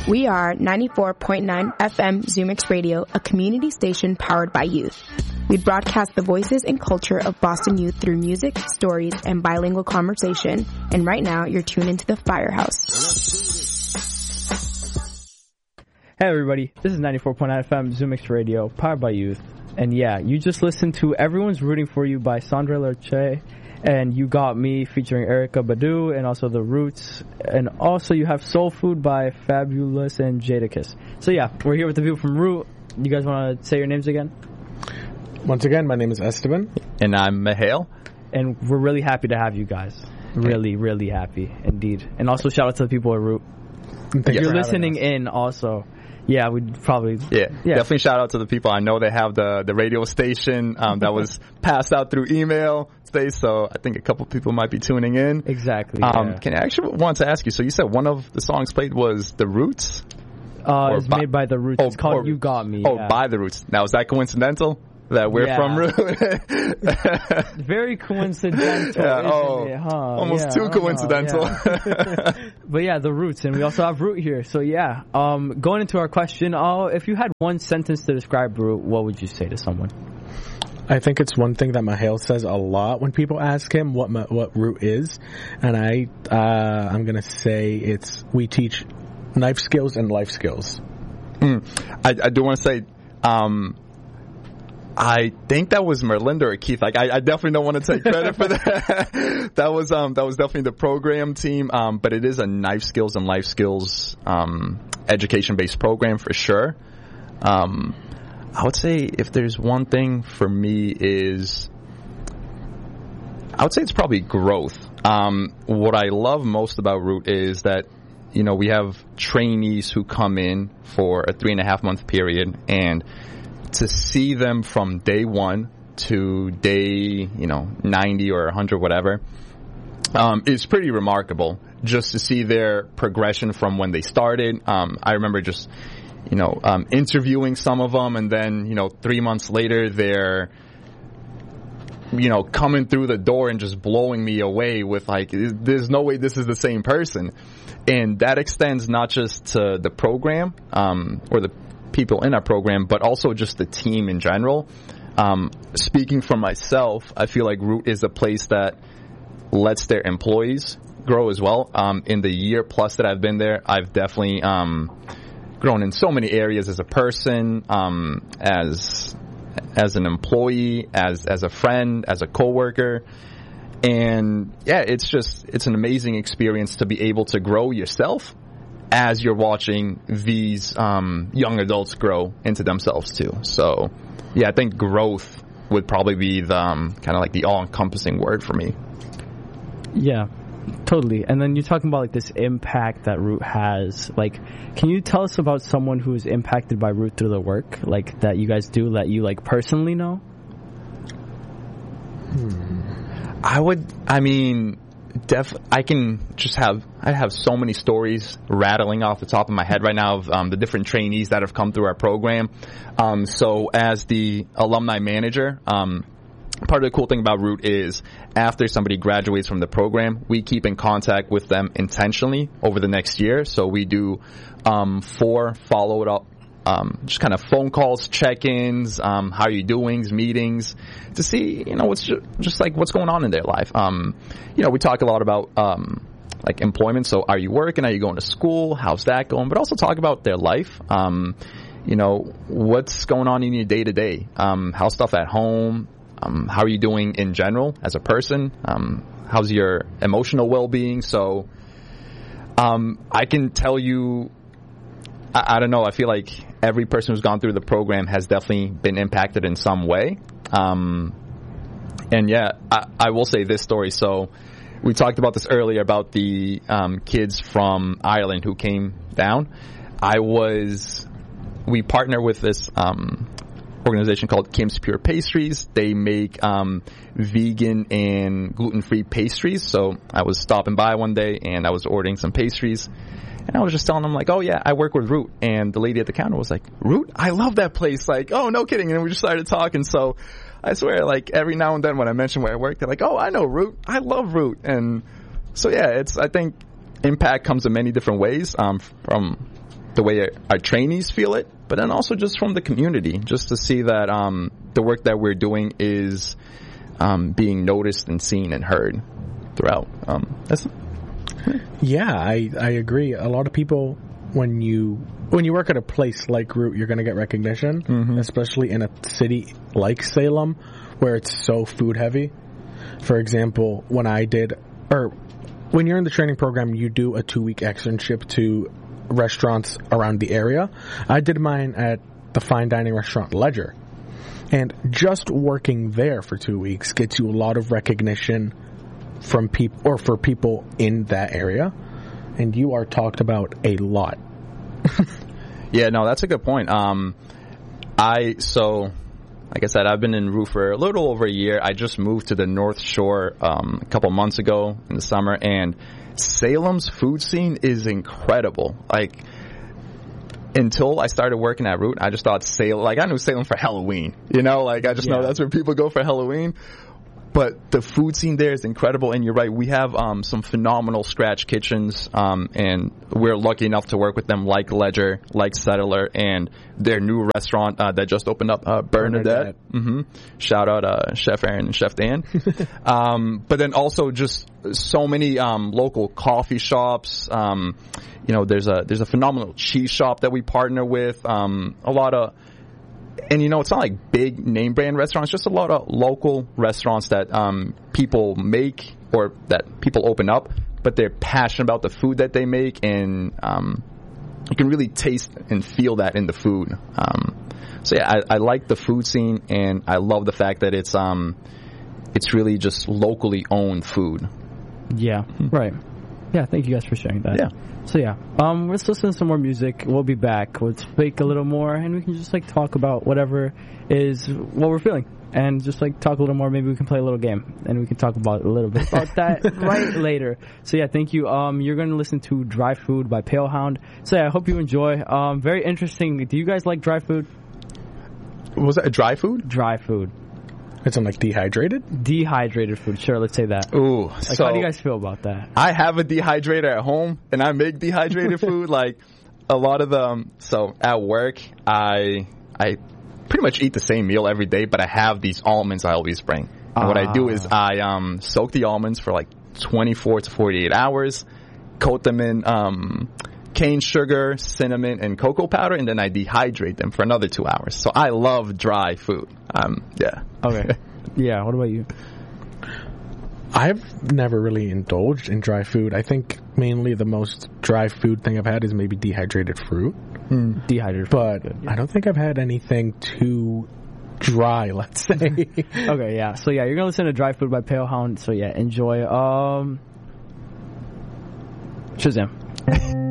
We are 94.9 FM ZooMix Radio, a community station powered by youth. We broadcast the voices and culture of Boston youth through music, stories, and bilingual conversation. And right now, you're tuned into the Firehouse. Hey everybody, this is 94.9 FM ZooMix Radio, powered by youth. And yeah, you just listened to Everyone's Rooting For You by Sandra Lerche, and You Got Me featuring Erykah Badu, and also The Roots. And also you have Soul Food by Fabulous and Jadakiss. So yeah, we're here with the people from Root. You guys want to say your names again? Once again, my name is Esteban. And I'm Mihail. And we're really happy to have you guys. Really, really happy indeed. And also shout out to the people at Root. If you're listening in also. Yeah, we'd probably... Yeah, definitely shout out to the people. I know they have the radio station that was passed out through email today, so I think a couple people might be tuning in. Exactly. Can I actually want to ask you, so you said one of the songs played was The Roots? It's made by The Roots. It's called You Got Me. By The Roots. Now, is that coincidental? That we're from Root? Very coincidental, isn't it, huh? Almost too coincidental. But yeah, The Roots, and we also have Root here. So yeah, going into our question, if you had one sentence to describe Root, what would you say to someone? I think it's one thing that Mihail says a lot when people ask him what Root is, and I'm gonna say we teach knife skills and life skills. I do want to say, I think that was Merlinda or Keith. Like, I definitely don't want to take credit for that. That was definitely the program team. But it is a knife skills and life skills, education-based program for sure. I would say if there's one thing for me I would say it's probably growth. What I love most about Root is that, you know, we have trainees who come in for a 3.5 month period, and to see them from day one to day, 90 or 100, whatever, is pretty remarkable. Just to see their progression from when they started. I remember just, interviewing some of them, and then, 3 months later, they're, coming through the door and just blowing me away with, like, there's no way this is the same person. And that extends not just to the program, or the people in our program, but also just the team in general. Speaking for myself, I feel like Root is a place that lets their employees grow as well. In the year plus that I've been there, I've definitely grown in so many areas as a person, as an employee, as a friend, as a coworker. And yeah, it's an amazing experience to be able to grow yourself as you're watching these young adults grow into themselves too. So yeah, I think growth would probably be the kind of like the all-encompassing word for me. Yeah, totally. And then you're talking about like this impact that Root has. Like, can you tell us about someone who is impacted by Root through the work, like that you guys do, that you like personally know? I have so many stories rattling off the top of my head right now of the different trainees that have come through our program. So as the alumni manager, part of the cool thing about Root is after somebody graduates from the program, we keep in contact with them intentionally over the next year. So we do 4 follow-up just kind of phone calls, check-ins, how are you doing, meetings, to see, what's just like what's going on in their life. We talk a lot about like employment. So are you working? Are you going to school? How's that going? But also talk about their life. What's going on in your day-to-day? How's stuff at home? How are you doing in general as a person? How's your emotional well-being? So I can tell you, I don't know, I feel like every person who's gone through the program has definitely been impacted in some way. And yeah, I will say this story. So we talked about this earlier about the kids from Ireland who came down. We partner with this organization called Kim's Pure Pastries. They make vegan and gluten-free pastries. So I was stopping by one day and I was ordering some pastries. And I was just telling them, like, oh, yeah, I work with Root. And the lady at the counter was like, Root? I love that place. Like, oh, no kidding. And we just started talking. So I swear, like, every now and then when I mention where I work, they're like, oh, I know Root. I love Root. And so, yeah, I think impact comes in many different ways, from the way our trainees feel it, but then also just from the community, just to see that the work that we're doing is being noticed and seen and heard throughout. Yeah, I agree. A lot of people, when you work at a place like Root, you're going to get recognition, especially in a city like Salem, where it's so food heavy. For example, when you're in the training program, you do a 2-week externship to restaurants around the area. I did mine at the fine dining restaurant Ledger. And just working there for 2 weeks gets you a lot of recognition from people, or for people in that area. And you are talked about a lot. Yeah, no, that's a good point. Like I said, I've been in Root for a little over a year. I just moved to the North Shore a couple months ago in the summer, and Salem's food scene is incredible. Like, until I started working at Root, I just thought Salem, like I knew Salem for Halloween, you know, like I just know that's where people go for Halloween. But the food scene there is incredible, and you're right, we have some phenomenal scratch kitchens, and we're lucky enough to work with them like Ledger, like Settler, and their new restaurant that just opened up, Bernadette. Shout out Chef Aaron and Chef Dan. But then also just so many local coffee shops. You know, there's a phenomenal cheese shop that we partner with. A lot of, and you know, it's not like big name brand restaurants, just a lot of local restaurants that people make or that people open up, but they're passionate about the food that they make, and you can really taste and feel that in the food. So yeah, I like the food scene, and I love the fact that it's really just locally owned food. Yeah, right. Yeah, thank you guys for sharing that. Yeah. So yeah, let's listen to some more music. We'll be back. We'll speak a little more, and we can just like talk about whatever is what we're feeling, and just like talk a little more. Maybe we can play a little game, and we can talk about a little bit about that right later. So yeah, thank you. You're going to listen to Dry Food by Pale Hound. So yeah, I hope you enjoy. Very interesting. Do you guys like dry food? Was that a dry food? Dry food. It's like dehydrated? Dehydrated food, sure, let's say that. Ooh. Like, so how do you guys feel about that? I have a dehydrator at home, and I make dehydrated food. Like, a lot of them, so at work, I pretty much eat the same meal every day, but I have these almonds I always bring. And what I do is I soak the almonds for like 24 to 48 hours, coat them in cane sugar, cinnamon, and cocoa powder, and then I dehydrate them for another 2 hours. So I love dry food. Yeah. Okay. Yeah, what about you? I've never really indulged in dry food. I think mainly the most dry food thing I've had is maybe dehydrated fruit. Dehydrated fruit. But good, yeah. I don't think I've had anything too dry, let's say. Okay, yeah. So yeah, you're going to listen to Dry Food by Pale Hound. So yeah, enjoy. Shazam.